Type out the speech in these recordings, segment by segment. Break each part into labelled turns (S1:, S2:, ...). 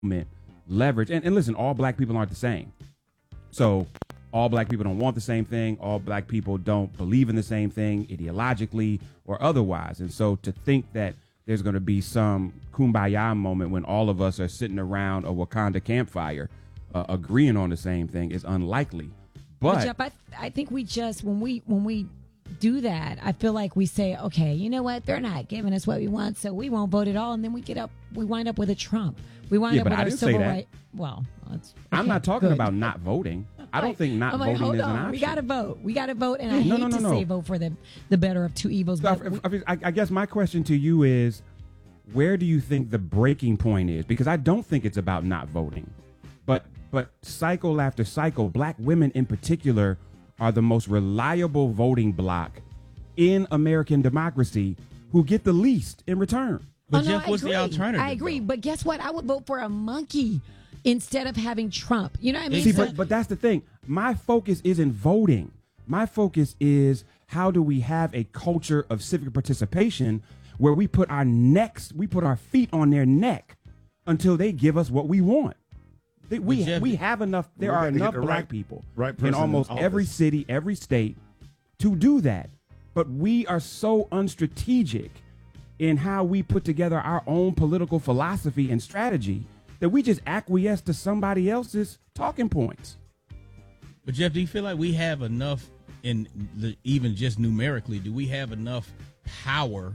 S1: leverage. And listen, all black people aren't the same. So all black people don't want the same thing. All black people don't believe in the same thing ideologically or otherwise. And so to think that there's going to be some kumbaya moment when all of us are sitting around a Wakanda campfire agreeing on the same thing is unlikely. But
S2: Jeff, I think we just, when we do that, I feel like we say, okay, you know what? They're not giving us what we want, so we won't vote at all. And then we wind up with a Trump. We wind up with our civil rights. Well,
S1: I'm not talking about not voting. I don't think not voting is an option.
S2: We got to vote. We got to vote. And I hate to say vote for the better of two evils.
S1: So I guess my question to you is, where do you think the breaking point is? Because I don't think it's about not voting. But cycle after cycle, black women in particular are the most reliable voting bloc in American democracy who get the least in return.
S3: But Jeff, what's the alternative?
S2: I agree. But guess what? I would vote for a monkey instead of having Trump. You know what I mean?
S1: See, but that's the thing. My focus isn't voting. My focus is how do we have a culture of civic participation where we put our feet on their neck until they give us what we want. We have enough. There are enough black people in almost every city, every state to do that. But we are so unstrategic in how we put together our own political philosophy and strategy that we just acquiesce to somebody else's talking points.
S3: But Jeff, do you feel like we have enough even just numerically, do we have enough power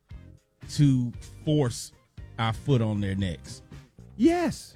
S3: to force our foot on their necks?
S1: Yes.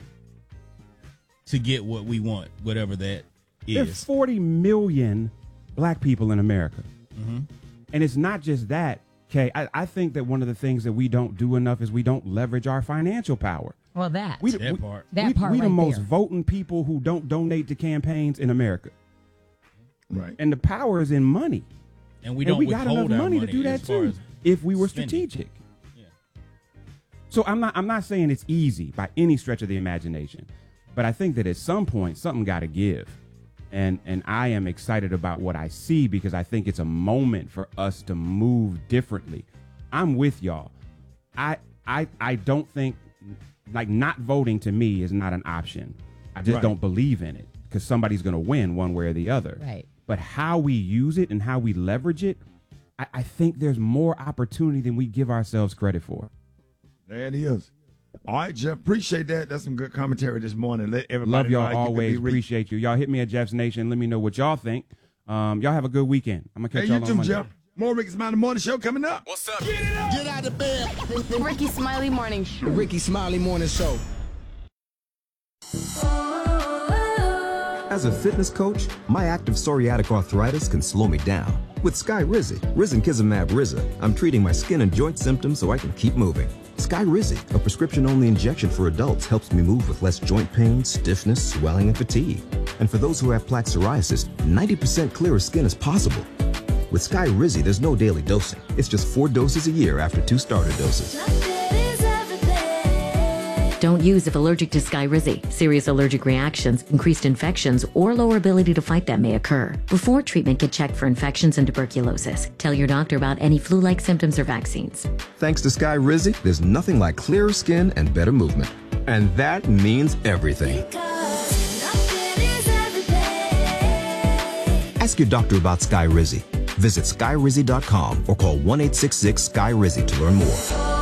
S3: To get what we want, whatever that is.
S1: There's 40 million black people in America.
S3: Mm-hmm.
S1: And it's not just that, Kay. I think that one of the things that we don't do enough is we don't leverage our financial power.
S2: Well, that part.
S1: We the most voting people who don't donate to campaigns in America.
S4: Right.
S1: And the power is in money.
S3: And we don't
S1: got enough money to do that too if we were strategic.
S3: Yeah.
S1: So I'm not saying it's easy by any stretch of the imagination. But I think that at some point, something got to give. And I am excited about what I see because I think it's a moment for us to move differently. I'm with y'all. I don't think, like, not voting to me is not an option. I just don't believe in it because somebody's going to win one way or the other.
S2: Right.
S1: But how we use it and how we leverage it, I think there's more opportunity than we give ourselves credit for.
S4: There it is. All right, Jeff, appreciate that. That's some good commentary this morning. Let everybody
S1: love y'all
S4: know
S1: always. Appreciate you. Y'all hit me at Jeff's Nation. Let me know what y'all think. Y'all have a good weekend. I'm going to catch y'all on Monday.
S4: Jeff. More Ricky Smiley Morning Show coming up.
S5: What's up?
S6: Get it up. Get out of bed.
S7: The Ricky Smiley Morning Show.
S6: The Ricky Smiley Morning Show.
S8: As a fitness coach, my active psoriatic arthritis can slow me down. With Skyrizi, Risankizumab Riza, I'm treating my skin and joint symptoms so I can keep moving. Skyrizi, a prescription-only injection for adults, helps me move with less joint pain, stiffness, swelling, and fatigue. And for those who have plaque psoriasis, 90% clearer skin is possible. With Skyrizi, there's no daily dosing. It's just 4 doses a year after 2 starter doses.
S9: Don't use if allergic to Skyrizi. Serious allergic reactions, increased infections, or lower ability to fight them may occur. Before treatment, get checked for infections and tuberculosis. Tell your doctor about any flu-like symptoms or vaccines.
S8: Thanks to Skyrizi, there's nothing like clearer skin and better movement. And that means everything. Ask your doctor about Skyrizi. Visit Skyrizi.com or call 1-866-SKY-RIZI to learn more.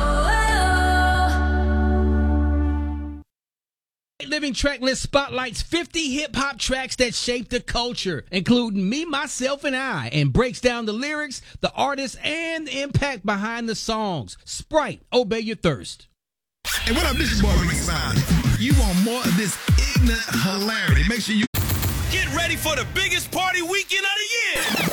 S10: Living Track List spotlights 50 hip-hop tracks that shaped the culture, including Me, Myself, and I, and breaks down the lyrics, the artists, and the impact behind the songs. Sprite, obey your thirst.
S11: Hey, what up? This is boy Ricky Smiley. You want more of this ignorant hilarity? Make sure you
S5: get ready for the biggest party weekend of the year.